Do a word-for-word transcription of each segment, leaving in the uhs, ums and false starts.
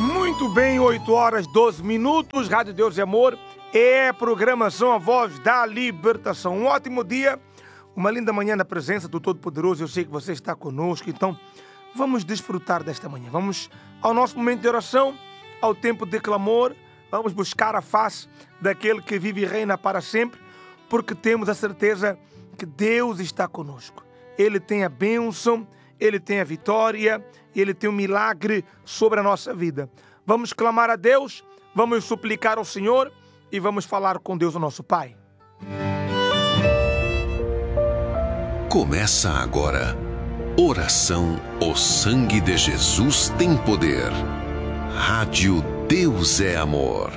Muito bem, oito horas, doze minutos, Rádio Deus e Amor, é a programação A Voz da Libertação. Um ótimo dia, uma linda manhã na presença do Todo-Poderoso. Eu sei que você está conosco, então vamos desfrutar desta manhã. Vamos ao nosso momento de oração, ao tempo de clamor, vamos buscar a face daquele que vive e reina para sempre, porque temos a certeza que Deus está conosco. Ele tem a bênção, Ele tem a vitória, Ele tem um milagre sobre a nossa vida. Vamos clamar a Deus, vamos suplicar ao Senhor e vamos falar com Deus, o nosso Pai. Começa agora. Oração O Sangue de Jesus tem poder. Rádio Deus é Amor.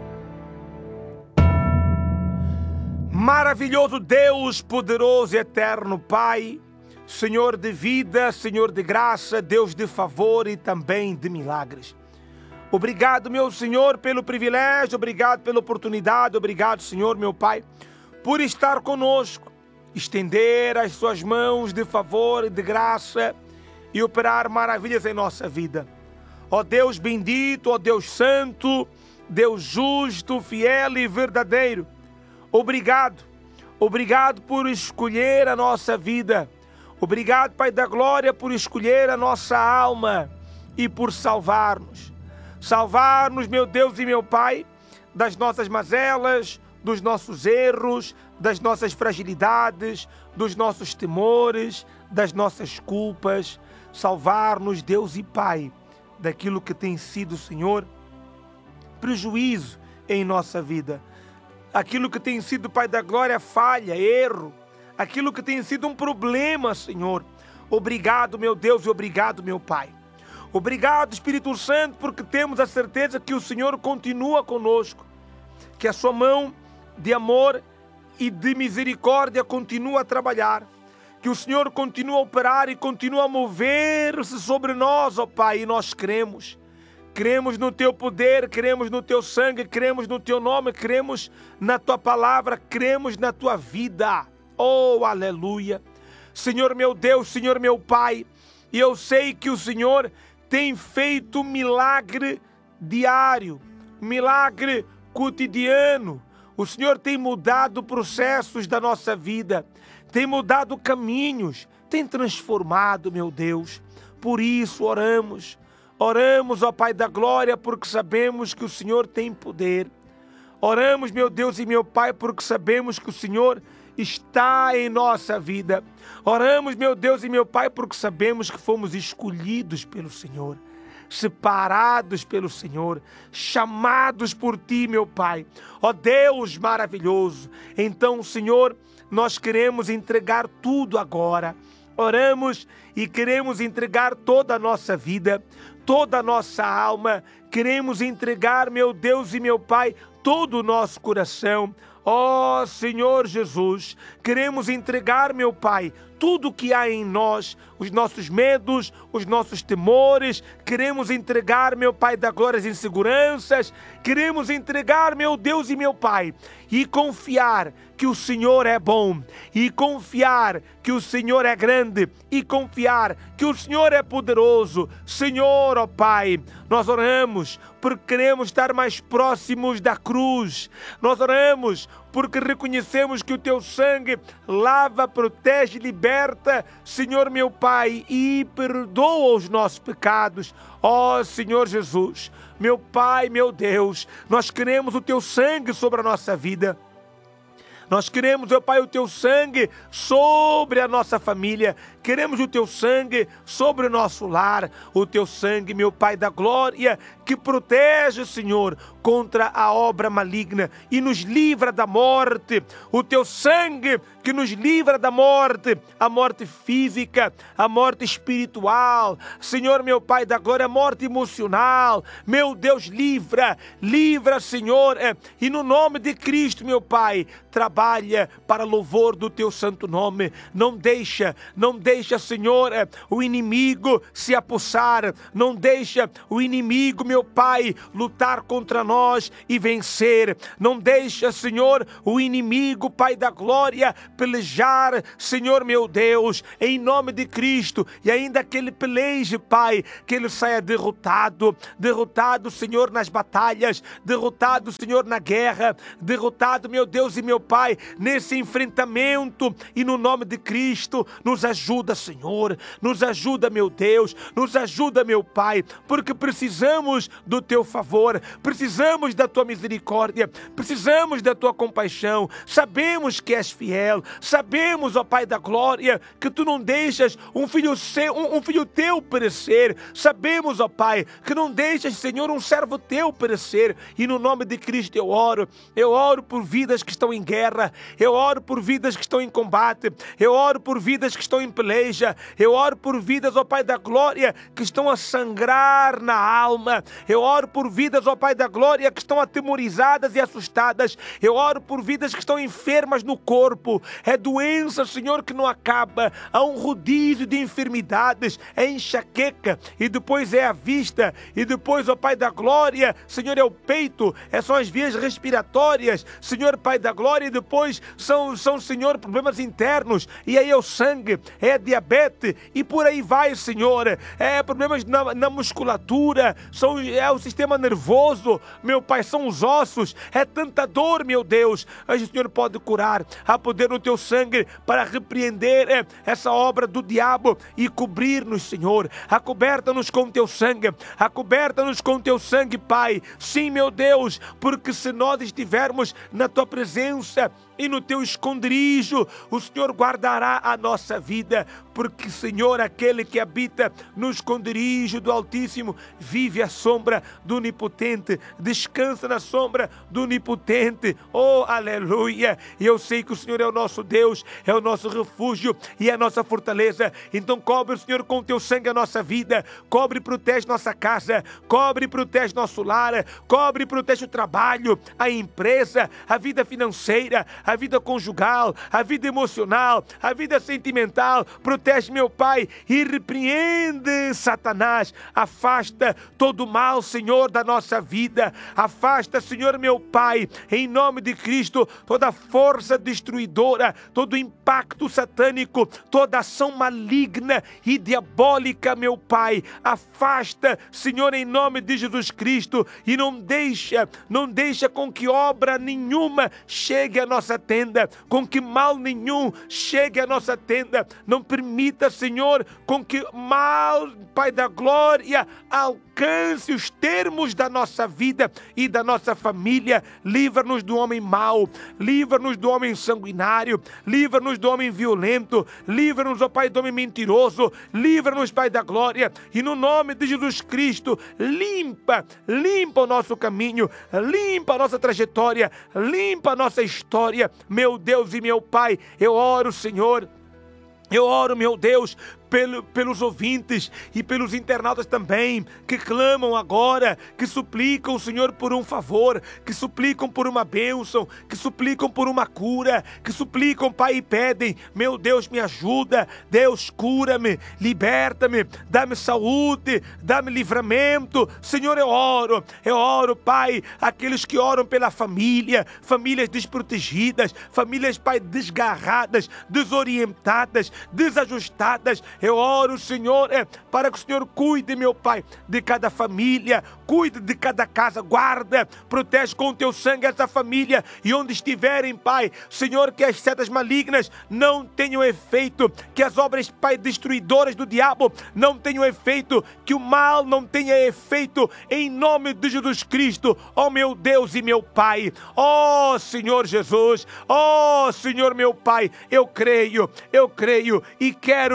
Maravilhoso Deus, poderoso e eterno Pai, Senhor de vida, Senhor de graça, Deus de favor e também de milagres. Obrigado, meu Senhor, pelo privilégio, obrigado pela oportunidade, obrigado, Senhor, meu Pai, por estar conosco, estender as suas mãos de favor e de graça e operar maravilhas em nossa vida. Ó Deus bendito, ó Deus santo, Deus justo, fiel e verdadeiro, obrigado, obrigado por escolher a nossa vida. Obrigado, Pai da Glória, por escolher a nossa alma e por salvar-nos. Salvar-nos, meu Deus e meu Pai, das nossas mazelas, dos nossos erros, das nossas fragilidades, dos nossos temores, das nossas culpas. Salvar-nos, Deus e Pai, daquilo que tem sido, Senhor, prejuízo em nossa vida. Aquilo que tem sido, Pai da Glória, falha, erro. Aquilo que tem sido um problema, Senhor. Obrigado, meu Deus, e obrigado, meu Pai. Obrigado, Espírito Santo, porque temos a certeza que o Senhor continua conosco, que a sua mão de amor e de misericórdia continua a trabalhar, que o Senhor continua a operar e continua a mover-se sobre nós, ó Pai, e nós cremos. Cremos no Teu poder, cremos no Teu sangue, cremos no Teu nome, cremos na Tua palavra, cremos na Tua vida. Oh, aleluia! Senhor meu Deus, Senhor meu Pai, e eu sei que o Senhor tem feito milagre diário, milagre cotidiano. O Senhor tem mudado processos da nossa vida, tem mudado caminhos, tem transformado, meu Deus. Por isso oramos, oramos, ó Pai da Glória, porque sabemos que o Senhor tem poder. Oramos, meu Deus e meu Pai, porque sabemos que o Senhor está em nossa vida. Oramos, meu Deus e meu Pai, porque sabemos que fomos escolhidos pelo Senhor, separados pelo Senhor, chamados por Ti, meu Pai. Ó Deus maravilhoso, então, Senhor, nós queremos entregar tudo agora. Oramos e queremos entregar toda a nossa vida, toda a nossa alma. Queremos entregar, meu Deus e meu Pai, todo o nosso coração. Ó oh, Senhor Jesus, queremos entregar, meu Pai, tudo que há em nós, os nossos medos, os nossos temores, queremos entregar, meu Pai da Glória, as inseguranças, queremos entregar, meu Deus e meu Pai, e confiar que o Senhor é bom, e confiar que o Senhor é grande, e confiar que o Senhor é poderoso. Senhor, ó Pai, nós oramos porque queremos estar mais próximos da cruz. Nós oramos porque reconhecemos que o Teu sangue lava, protege, liberta, Senhor meu Pai, e perdoa os nossos pecados. Ó Senhor Jesus, meu Pai, meu Deus, nós queremos o Teu sangue sobre a nossa vida. Nós queremos, meu Pai, o Teu sangue sobre a nossa família. Queremos o Teu sangue sobre o nosso lar. O Teu sangue, meu Pai da Glória, que protege, Senhor, contra a obra maligna e nos livra da morte. O Teu sangue que nos livra da morte, a morte física, a morte espiritual. Senhor, meu Pai da Glória, a morte emocional. Meu Deus, livra, livra, Senhor. E no nome de Cristo, meu Pai, trabalha para louvor do Teu santo nome. Não deixa, não deixa deixa, Senhor, o inimigo se apossar. Não deixa o inimigo, meu Pai, lutar contra nós e vencer. Não deixa, Senhor, o inimigo, Pai da glória, pelejar, Senhor meu Deus, em nome de Cristo. E ainda que ele peleje, Pai, que ele saia derrotado. Derrotado, Senhor, nas batalhas. Derrotado, Senhor, na guerra. Derrotado, meu Deus e meu Pai, nesse enfrentamento. E no nome de Cristo, nos ajuda, Senhor. Nos ajuda, meu Deus. Nos ajuda, meu Pai, porque precisamos do Teu favor. Precisamos da Tua misericórdia. Precisamos da Tua compaixão. Sabemos que és fiel. Sabemos, ó Pai da glória, que Tu não deixas um filho seu, um, um filho Teu perecer. Sabemos, ó Pai, que não deixas, Senhor, um servo Teu perecer. E no nome de Cristo eu oro. Eu oro por vidas que estão em guerra. Eu oro por vidas que estão em combate. Eu oro por vidas que estão em peleja. Eu oro por vidas, ó Pai da glória, que estão a sangrar na alma. Eu oro por vidas, ó Pai da glória, que estão atemorizadas e assustadas. Eu oro por vidas que estão enfermas no corpo. É doença, Senhor, que não acaba. Há um rodízio de enfermidades. É enxaqueca. E depois é a vista. E depois, ó Pai da glória, Senhor, é o peito. É, são as vias respiratórias. Senhor, Pai da glória. E depois são, são, Senhor, problemas internos. E aí é o sangue. É a diabetes. E por aí vai, Senhor. É problemas na, na musculatura. São, é o sistema nervoso. Meu Pai, são os ossos. É tanta dor, meu Deus. Mas o Senhor pode curar. Há poder no Teu sangue para repreender é, essa obra do diabo e cobrir-nos, Senhor. Acoberta-nos com Teu sangue. Acoberta-nos com Teu sangue, Pai. Sim, meu Deus, porque se nós estivermos na Tua presença e no Teu esconderijo, o Senhor guardará a nossa vida, porque, Senhor, aquele que habita no esconderijo do Altíssimo vive à sombra do Onipotente, descansa na sombra do Onipotente. Oh, aleluia! E eu sei que o Senhor é o nosso Deus, é o nosso refúgio e é a nossa fortaleza. Então cobre, Senhor, com o Teu sangue a nossa vida, cobre e protege nossa casa, cobre e protege nosso lar, cobre e protege o trabalho, a empresa, a vida financeira, a vida conjugal, a vida emocional, a vida sentimental. Protege, meu Pai, e repreende Satanás. Afasta todo o mal, Senhor, da nossa vida. Afasta, Senhor, meu Pai, em nome de Cristo, toda força destruidora, todo impacto satânico, toda ação maligna e diabólica, meu Pai. Afasta, Senhor, em nome de Jesus Cristo, e não deixa, não deixa com que obra nenhuma chegue à nossa tenda, com que mal nenhum chegue à nossa tenda. Não permita, Senhor, com que mal, Pai da glória, alcance os termos da nossa vida e da nossa família. Livra-nos do homem mau, livra-nos do homem sanguinário, livra-nos do homem violento, livra-nos, ó Pai, do homem mentiroso, livra-nos, Pai da glória, e no nome de Jesus Cristo, limpa, limpa o nosso caminho, limpa a nossa trajetória, limpa a nossa história. Meu Deus e meu Pai, eu oro, Senhor, eu oro, meu Deus, Pelo, pelos ouvintes e pelos internautas também, que clamam agora, que suplicam, Senhor, por um favor, que suplicam por uma bênção, que suplicam por uma cura, que suplicam, Pai, e pedem: meu Deus, me ajuda, Deus, cura-me, liberta-me, dá-me saúde, dá-me livramento. Senhor, eu oro, eu oro, Pai, aqueles que oram pela família, famílias desprotegidas, famílias, Pai, desgarradas, desorientadas, desajustadas. Eu oro, Senhor, é, para que o Senhor cuide, meu Pai, de cada família, cuide de cada casa, guarda, protege com o Teu sangue essa família, e onde estiverem, Pai, Senhor, que as setas malignas não tenham efeito, que as obras, Pai, destruidoras do diabo não tenham efeito, que o mal não tenha efeito, em nome de Jesus Cristo. Ó meu Deus e meu Pai, ó Senhor Jesus, ó Senhor meu Pai, eu creio, eu creio e quero viver assim.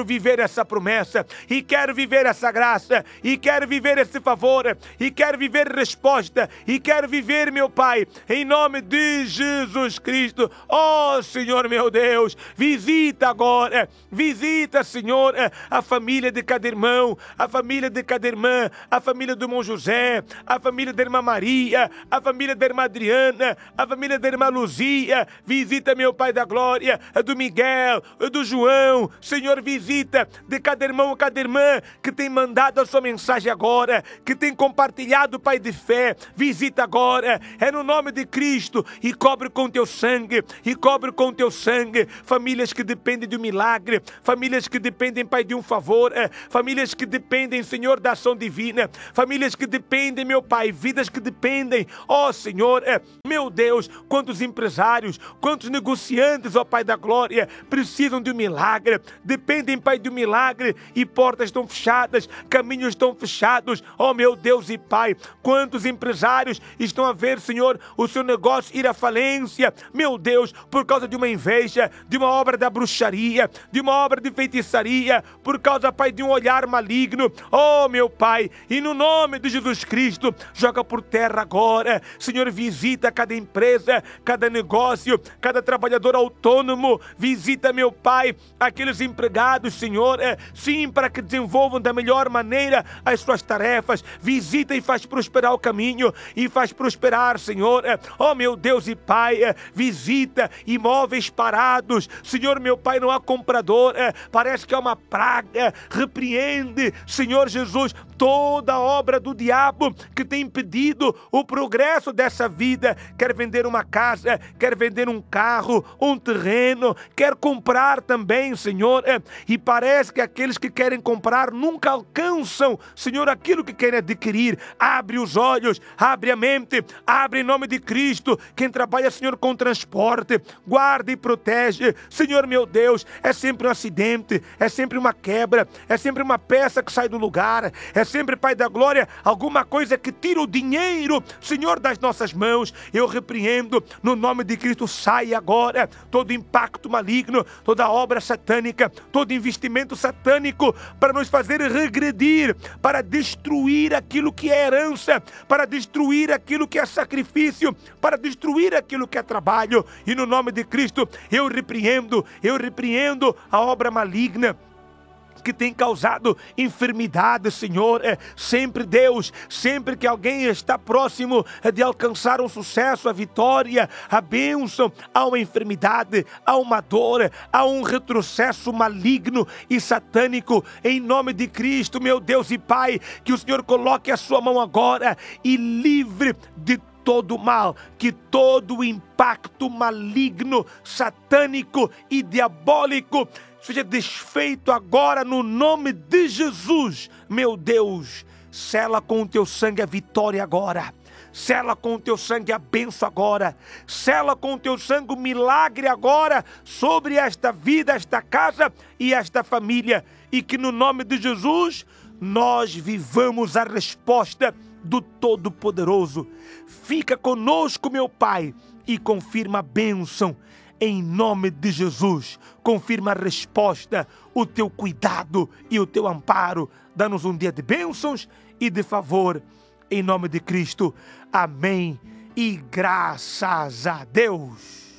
essa promessa, e quero viver essa graça, e quero viver esse favor, e quero viver resposta, e quero viver, meu Pai, em nome de Jesus Cristo. Oh, Senhor meu Deus, visita agora, visita, Senhor, a família de cada irmão, a família de cada irmã, a família do irmão José, a família da irmã Maria, a família da irmã Adriana, a família da irmã Luzia. Visita, meu Pai da glória, do Miguel, do João. Senhor, visita de cada irmão, cada irmã que tem mandado a sua mensagem agora, que tem compartilhado, Pai de fé. Visita agora, é no nome de Cristo, e cobre com teu sangue, e cobre com teu sangue famílias que dependem de um milagre, famílias que dependem, Pai, de um favor, famílias que dependem, Senhor, da ação divina, famílias que dependem, meu Pai, vidas que dependem, ó Senhor, meu Deus, quantos empresários, quantos negociantes, ó Pai da glória, precisam de um milagre, dependem, Pai, de um milagre, e portas estão fechadas, caminhos estão fechados, ó meu Deus e Pai, quantos empresários estão a ver, Senhor, o seu negócio ir à falência, meu Deus, por causa de uma inveja, de uma obra da bruxaria, de uma obra de feitiçaria, por causa, Pai, de um olhar maligno, ó meu Pai, e no nome de Jesus Cristo, joga por terra agora, Senhor, visita cada empresa, cada negócio, cada trabalhador autônomo, visita, meu Pai, aqueles empregados, Senhor, é, sim, para que desenvolvam da melhor maneira as suas tarefas, visita e faz prosperar o caminho, e faz prosperar, Senhor, é, ó meu Deus e Pai, é, visita imóveis parados, Senhor, meu Pai, não há comprador, é, parece que é uma praga, repreende, Senhor Jesus, toda obra do diabo que tem impedido o progresso dessa vida, quer vender uma casa, quer vender um carro, um terreno, quer comprar também, Senhor, e parece que aqueles que querem comprar nunca alcançam, Senhor, aquilo que querem adquirir. Abre os olhos, abre a mente, abre em nome de Cristo. Quem trabalha, Senhor, com transporte, guarda e protege, Senhor meu Deus, é sempre um acidente, é sempre uma quebra, é sempre uma peça que sai do lugar, é sempre, Pai da glória, alguma coisa que tira o dinheiro, Senhor, das nossas mãos. Eu repreendo no nome de Cristo, sai agora todo impacto maligno, toda obra satânica, todo investimento satânico para nos fazer regredir, para destruir aquilo que é herança, para destruir aquilo que é sacrifício, para destruir aquilo que é trabalho. E no nome de Cristo eu repreendo, eu repreendo a obra maligna que tem causado enfermidade, Senhor. É sempre, Deus, sempre que alguém está próximo de alcançar um sucesso, a vitória, a bênção, há uma enfermidade, há uma dor, há um retrocesso maligno e satânico. Em nome de Cristo, meu Deus e Pai, que o Senhor coloque a sua mão agora e livre de todo mal, que todo o impacto maligno, satânico e diabólico seja desfeito agora no nome de Jesus. Meu Deus, sela com o teu sangue a vitória agora. Sela com o teu sangue a bênção agora. Sela com o teu sangue o milagre agora sobre esta vida, esta casa e esta família. E que no nome de Jesus nós vivamos a resposta do Todo-Poderoso. Fica conosco, meu Pai, e confirma a bênção. Em nome de Jesus, confirma a resposta, o teu cuidado e o teu amparo. Dá-nos um dia de bênçãos e de favor. Em nome de Cristo. Amém. E graças a Deus.